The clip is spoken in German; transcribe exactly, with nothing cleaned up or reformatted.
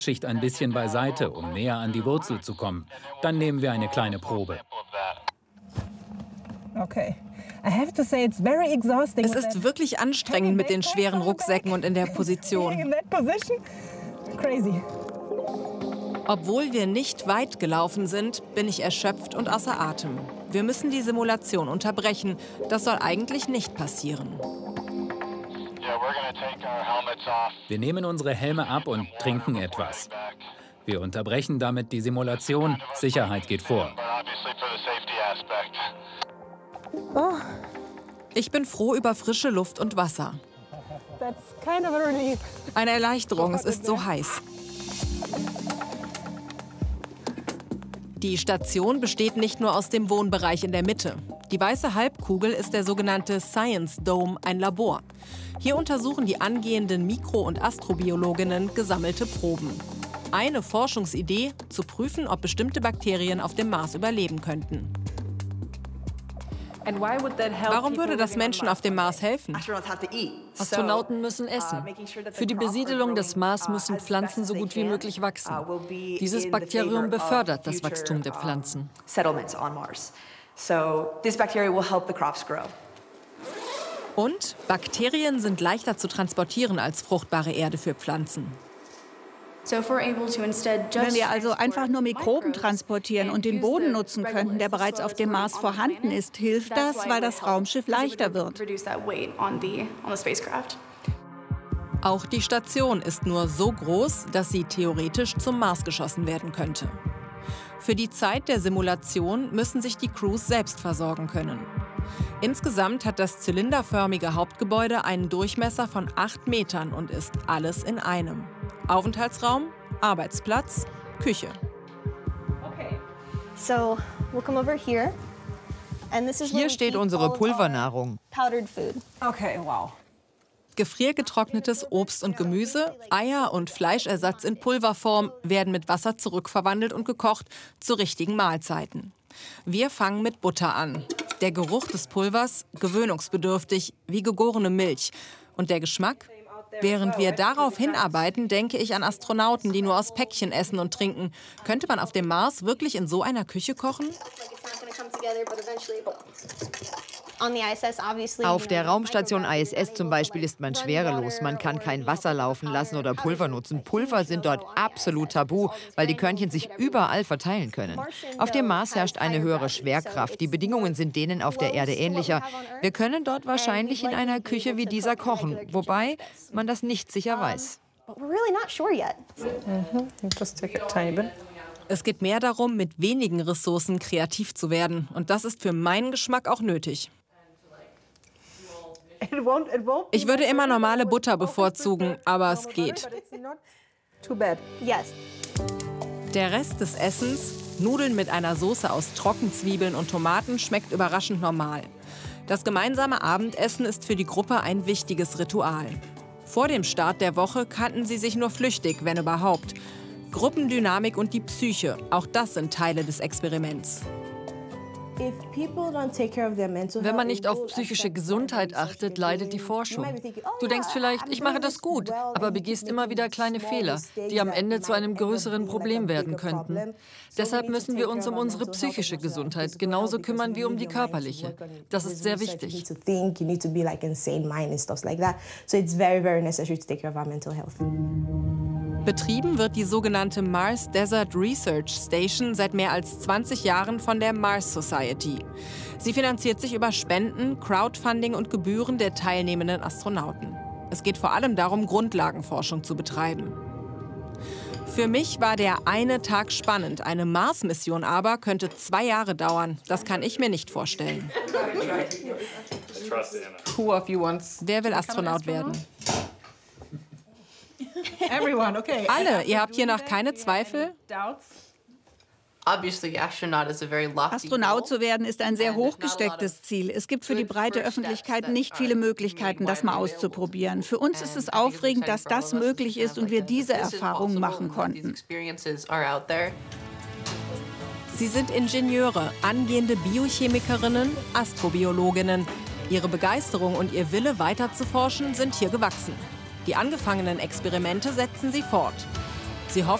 Schicht ein bisschen beiseite, um näher an die Wurzel zu kommen. Dann nehmen wir eine kleine Probe. Okay. Es ist wirklich anstrengend mit den schweren Rucksäcken und in der Position. Obwohl wir nicht weit gelaufen sind, bin ich erschöpft und außer Atem. Wir müssen die Simulation unterbrechen. Das soll eigentlich nicht passieren. Wir nehmen unsere Helme ab und trinken etwas. Wir unterbrechen damit die Simulation. Sicherheit geht vor. Oh. Ich bin froh über frische Luft und Wasser. Eine Erleichterung, es ist so heiß. Die Station besteht nicht nur aus dem Wohnbereich in der Mitte. Die weiße Halbkugel ist der sogenannte Science Dome, ein Labor. Hier untersuchen die angehenden Mikro- und Astrobiologinnen gesammelte Proben. Eine Forschungsidee, zu prüfen, ob bestimmte Bakterien auf dem Mars überleben könnten. Warum würde das Menschen auf dem Mars helfen? Astronauten müssen essen. Für die Besiedelung des Mars müssen Pflanzen so gut wie möglich wachsen. Dieses Bakterium befördert das Wachstum der Pflanzen. Und Bakterien sind leichter zu transportieren als fruchtbare Erde für Pflanzen. Wenn wir also einfach nur Mikroben transportieren und den Boden nutzen könnten, der bereits auf dem Mars vorhanden ist, hilft das, weil das Raumschiff leichter wird. Auch die Station ist nur so groß, dass sie theoretisch zum Mars geschossen werden könnte. Für die Zeit der Simulation müssen sich die Crews selbst versorgen können. Insgesamt hat das zylinderförmige Hauptgebäude einen Durchmesser von acht Metern und ist alles in einem. Aufenthaltsraum, Arbeitsplatz, Küche. Hier steht unsere Pulvernahrung. Okay, wow. Gefriergetrocknetes Obst und Gemüse, Eier und Fleischersatz in Pulverform werden mit Wasser zurückverwandelt und gekocht zu richtigen Mahlzeiten. Wir fangen mit Butter an. Der Geruch des Pulvers gewöhnungsbedürftig, wie gegorene Milch. Und der Geschmack? Während wir darauf hinarbeiten, denke ich an Astronauten, die nur aus Päckchen essen und trinken. Könnte man auf dem Mars wirklich in so einer Küche kochen? Auf der Raumstation I S S zum Beispiel ist man schwerelos. Man kann kein Wasser laufen lassen oder Pulver nutzen. Pulver sind dort absolut tabu, weil die Körnchen sich überall verteilen können. Auf dem Mars herrscht eine höhere Schwerkraft. Die Bedingungen sind denen auf der Erde ähnlicher. Wir können dort wahrscheinlich in einer Küche wie dieser kochen, wobei man das nicht sicher weiß. Es geht mehr darum, mit wenigen Ressourcen kreativ zu werden. Und das ist für meinen Geschmack auch nötig. Ich würde immer normale Butter bevorzugen, aber es geht. Der Rest des Essens, Nudeln mit einer Soße aus Trockenzwiebeln und Tomaten, schmeckt überraschend normal. Das gemeinsame Abendessen ist für die Gruppe ein wichtiges Ritual. Vor dem Start der Woche kannten sie sich nur flüchtig, wenn überhaupt. Gruppendynamik und die Psyche, auch das sind Teile des Experiments. Wenn man nicht auf psychische Gesundheit achtet, leidet die Forschung. Du denkst vielleicht, ich mache das gut, aber begehst immer wieder kleine Fehler, die am Ende zu einem größeren Problem werden könnten. Deshalb müssen wir uns um unsere psychische Gesundheit genauso kümmern wie um die körperliche. Das ist sehr wichtig. Betrieben wird die sogenannte Mars Desert Research Station seit mehr als zwanzig Jahren von der Mars Society. Sie finanziert sich über Spenden, Crowdfunding und Gebühren der teilnehmenden Astronauten. Es geht vor allem darum, Grundlagenforschung zu betreiben. Für mich war der eine Tag spannend. Eine Mars-Mission aber könnte zwei Jahre dauern. Das kann ich mir nicht vorstellen. Wer will Astronaut werden? Alle, ihr habt hiernach keine Zweifel? Astronaut zu werden ist ein sehr hochgestecktes Ziel. Es gibt für die breite Öffentlichkeit nicht viele Möglichkeiten, das mal auszuprobieren. Für uns ist es aufregend, dass das möglich ist und wir diese Erfahrungen machen konnten. Sie sind Ingenieure, angehende Biochemikerinnen, Astrobiologinnen. Ihre Begeisterung und ihr Wille, weiter zu forschen, sind hier gewachsen. Die angefangenen Experimente setzen sie fort. Sie hofft,